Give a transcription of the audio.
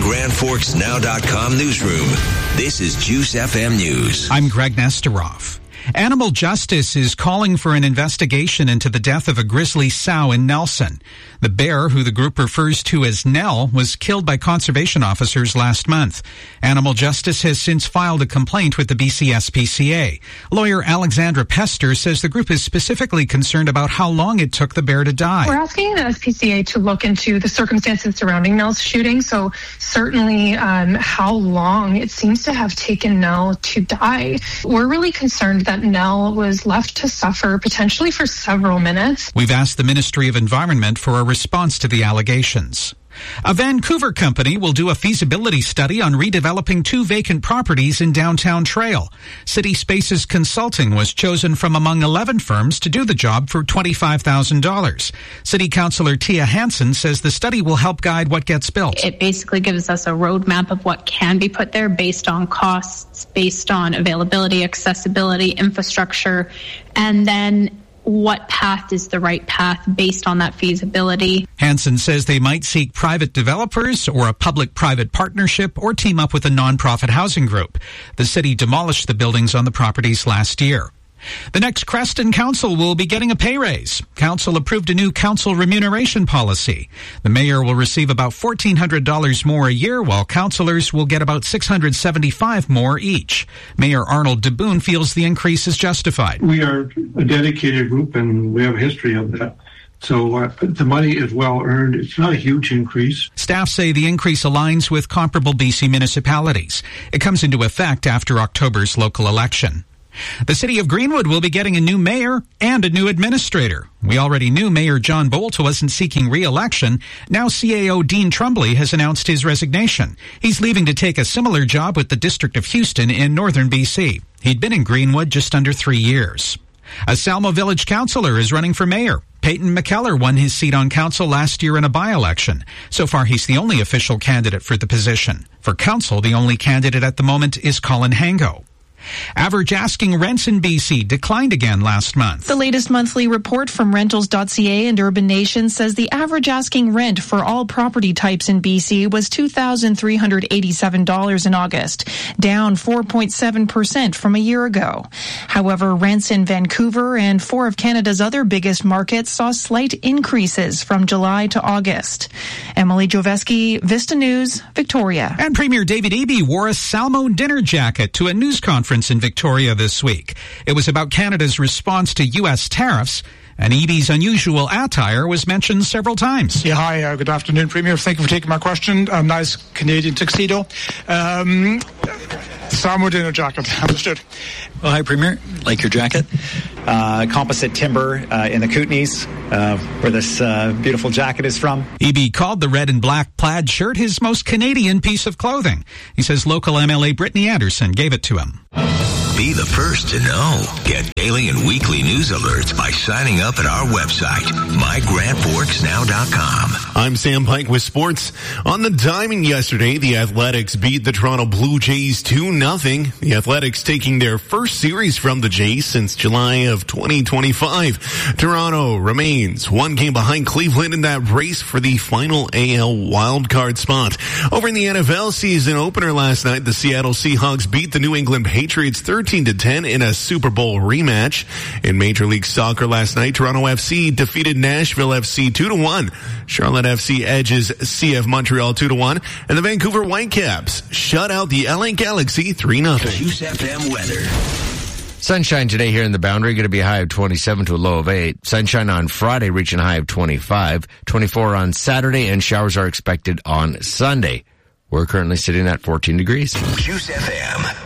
GrandForksNow.com newsroom. This is Juice FM News. I'm Greg Nesteroff. Animal Justice is calling for an investigation into the death of a grizzly sow in Nelson. The bear, who the group refers to as Nell, was killed by conservation officers last month. Animal Justice has since filed a complaint with the BC SPCA. Lawyer Alexandra Pester says the group is specifically concerned about how long it took the bear to die. We're asking the SPCA to look into the circumstances surrounding Nell's shooting, so certainly how long it seems to have taken Nell to die. We're really concerned that Nell was left to suffer potentially for several minutes. We've asked the Ministry of Environment for a response to the allegations. A Vancouver company will do a feasibility study on redeveloping 2 vacant properties in downtown Trail. City Spaces Consulting was chosen from among 11 firms to do the job for $25,000. City Councillor Tia Hansen says the study will help guide what gets built. It basically gives us a roadmap of what can be put there based on costs, based on availability, accessibility, infrastructure, and then what path is the right path based on that feasibility. Hansen says they might seek private developers or a public-private partnership or team up with a non-profit housing group. The city demolished the buildings on the properties last year. The next Creston Council will be getting a pay raise. Council approved a new council remuneration policy. The mayor will receive about $1,400 more a year, while councillors will get about $675 more each. Mayor Arnold DeBoon feels the increase is justified. We are a dedicated group, and we have a history of that. So the money is well earned. It's not a huge increase. Staff say the increase aligns with comparable BC municipalities. It comes into effect after October's local election. The city of Greenwood will be getting a new mayor and a new administrator. We already knew Mayor John Bolt wasn't seeking re-election. Now CAO Dean Trumbley has announced his resignation. He's leaving to take a similar job with the District of Houston in northern BC. He'd been in Greenwood just under 3 years. A Salmo Village councillor is running for mayor. Peyton McKellar won his seat on council last year in a by-election. So far, he's the only official candidate for the position. For council, the only candidate at the moment is Colin Hango. Average asking rents in BC declined again last month. The latest monthly report from Rentals.ca and Urban Nation says the average asking rent for all property types in BC was $2,387 in August, down 4.7% from a year ago. However, rents in Vancouver and 4 of Canada's other biggest markets saw slight increases from July to August. Emily Joveski, Vista News, Victoria. And Premier David Eby wore a Salmo dinner jacket to a news conference in Victoria this week. It was about Canada's response to U.S. tariffs, and Eby's unusual attire was mentioned several times. Yeah, hi, good afternoon, Premier. Thank you for taking my question. Nice Canadian tuxedo. Salmo dinner jacket, understood. Well, hi, Premier. Like your jacket. Composite timber in the Kootenays, where this beautiful jacket is from. Eby called the red and black plaid shirt his most Canadian piece of clothing. He says local MLA Brittany Anderson gave it to him. Be the first to know. Get daily and weekly news alerts by signing up at our website, mygrandforksnow.com. I'm Sam Pike with sports. On the diamond yesterday, the Athletics beat the Toronto Blue Jays 2-0. The Athletics taking their first series from the Jays since July of 2025. Toronto remains one game behind Cleveland in that race for the final AL wildcard spot. Over in the NFL season opener last night, the Seattle Seahawks beat the New England Patriots 13-10 in a Super Bowl rematch. In Major League Soccer last night, Toronto FC defeated Nashville FC 2-1. Charlotte FC edges CF Montreal 2-1. And the Vancouver Whitecaps shut out the LA Galaxy 3-0. Juice FM weather. Sunshine today here in the Boundary, going to be a high of 27 to a low of 8. Sunshine on Friday, reaching a high of 25. 24 on Saturday, and showers are expected on Sunday. We're currently sitting at 14 degrees. Juice FM.